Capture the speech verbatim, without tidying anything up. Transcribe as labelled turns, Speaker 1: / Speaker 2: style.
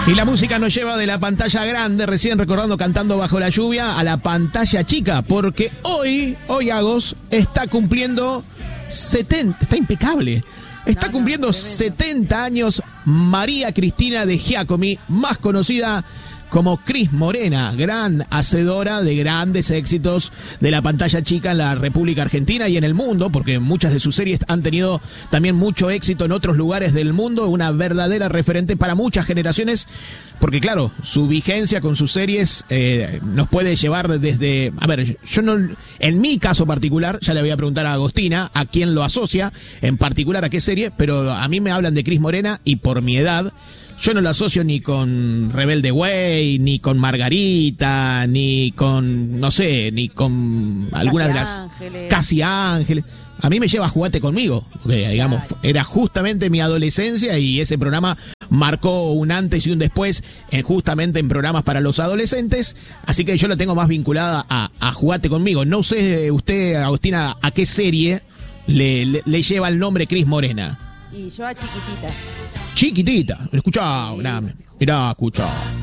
Speaker 1: Y la música nos lleva de la pantalla grande, recién recordando Cantando Bajo la Lluvia, a la pantalla chica, porque hoy, hoy Agos, está cumpliendo setenta, está impecable, está
Speaker 2: no,
Speaker 1: cumpliendo
Speaker 2: no,
Speaker 1: setenta años María Cristina de Giacomi, más conocida como Cris Morena, gran hacedora de grandes éxitos de la pantalla chica en la República Argentina y en el mundo, porque muchas de sus series han tenido también mucho éxito en otros lugares del mundo, una verdadera referente para muchas generaciones, porque claro, su vigencia con sus series eh, nos puede llevar desde, a ver, yo no, en mi caso particular, ya le voy a preguntar a Agostina a quién lo asocia, en particular a qué serie, pero a mí me hablan de Cris Morena y por mi edad, yo no lo asocio ni con Rebelde Way, ni con Margarita, ni con, no sé, ni con alguna de las...
Speaker 2: Ángeles.
Speaker 1: Casi Ángeles. A mí me lleva Jugate Conmigo, porque, digamos, era justamente mi adolescencia y ese programa marcó un antes y un después en, justamente en programas para los adolescentes, así que yo lo tengo más vinculada a, a Jugate Conmigo. No sé usted, Agostina, a qué serie le, le, le lleva el nombre Cris Morena.
Speaker 2: Y yo a Chiquitita.
Speaker 1: Chiquitita, escuchá,
Speaker 2: Sí.
Speaker 1: mirá, mirá, escuchá.